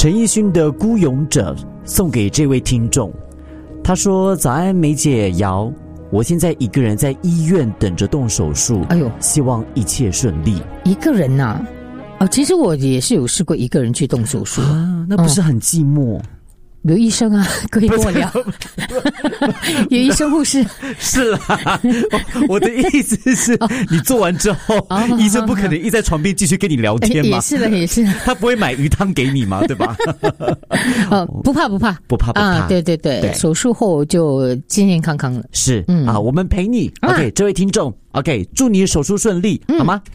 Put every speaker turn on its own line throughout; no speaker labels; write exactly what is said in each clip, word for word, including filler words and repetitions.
陈奕迅的《孤勇者》送给这位听众。他说：早安梅姐瑶，我现在一个人在医院等着动手术，
哎呦，
希望一切顺利。
一个人呐、啊？哦，其实我也是有试过一个人去动手术
啊，那不是很寂寞？嗯，
有医生啊，可以跟我聊。有医生护士。
是啦，我的意思是，你做完之后，哦，医生不可能一在床边继续跟你聊天嘛。
也是的，也是。
他不会买鱼汤给你嘛，对吧？
呃，不怕不怕
不怕不怕，
啊，对对 对, 对，手术后就健健康康了。
是，嗯啊，我们陪你。OK， 这位听众 ，OK， 祝你手术顺利，嗯，好吗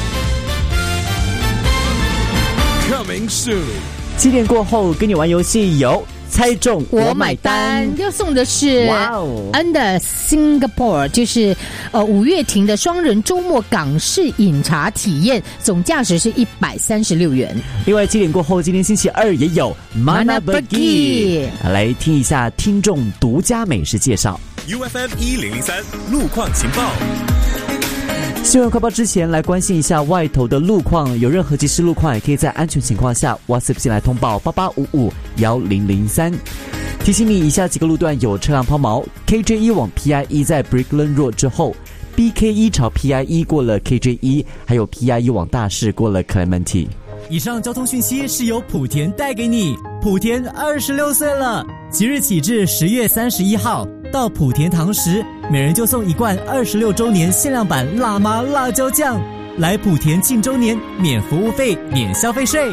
？Coming soon。七点过后跟你玩游戏有猜中
我买单，要送的是 Under Singapore， 就是呃五月亭的双人周末港式饮茶体验，总价值是一百三十六元。
另外七点过后，今天星期二也有 Mana Pergi， 来听一下听众独家美食介绍。
U F M 一零零三路况情报。
新闻快报之前来关心一下外头的路况，有任何即时路况也可以在安全情况下 WhatsApp 进来通报八八五五一零零三。提醒你以下几个路段有车辆抛锚 ：K J 一往 P I 一在 Brickland Road 之后 ，B K 一朝 P I 一过了 K J 一，还有 P I 一往大市过了 Clementi。
以上交通讯息是由莆田带给你。莆田二十六岁了，即日起至十月三十一号。到莆田堂时，每人就送一罐二十六周年限量版辣妈辣椒酱。来莆田庆周年，免服务费，免消费税。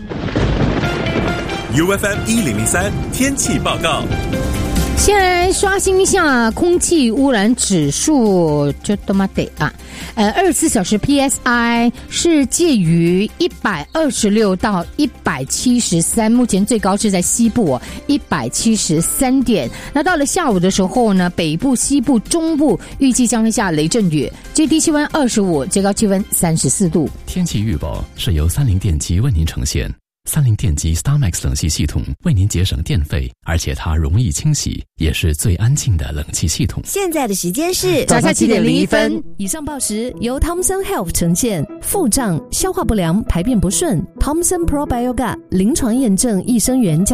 U F M 一零零三天气报告。
先来刷新一下空气污染指数，就他妈得啊！呃，二十四小时 P S I 是介于一百二十六到一百七十三，目前最高是在西部哦，一百七十三点。那到了下午的时候呢，北部、西部、中部预计将会下雷阵雨，最低气温二十五，最高气温三十四度。
天气预报是由三菱电机为您呈现。三菱电机 StarMax 冷气系统为您节省电费，而且它容易清洗，也是最安静的冷气系统。
现在的时间是
早上七点零一分。
以上报时由 Thomson Health 呈现。腹胀、消化不良、排便不顺 ，Thomson Probioga 临床验证益生元。